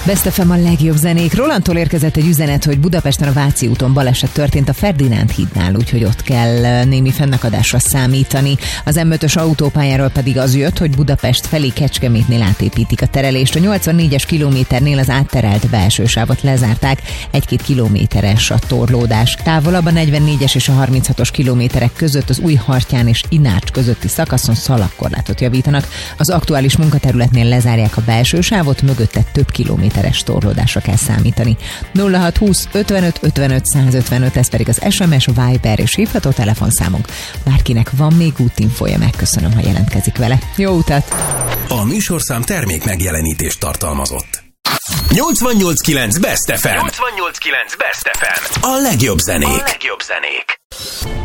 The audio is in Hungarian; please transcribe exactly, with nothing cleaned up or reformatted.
Best ef em a legjobb zenék. Rolandtól érkezett egy üzenet, hogy Budapesten a Váci úton baleset történt a Ferdinánd hídnál, úgyhogy ott kell némi fennakadásra számítani. Az em ötös autópályáról pedig az jött, hogy Budapest felé Kecskemétnél átépítik a terelést. A nyolcvannégyes kilométernél az átterelt belső sávot lezárták, egy-két kilométeres a torlódás. Távolabb a negyvennégyes és a harminchatos kilométerek között az Újhartyán és Inács közötti szakaszon szalagkorlátot javítanak. Az aktuális munkaterületnél lezárják a belső sávot, mögötte több kilométeres torlódásra kell számítani. nulla hat húsz ötvenöt ötvenöt százötvenöt, ez pedig az es em es, Viber és hívható telefonszámunk. Bárkinek van még útinfója, megköszönöm, ha jelentkezik vele. Jó utat! A műsorszám termék megjelenítést tartalmazott. nyolcvannyolc kilenc Best ef em. nyolcvannyolc kilenc Best ef em. A legjobb zenék. A legjobb zenék.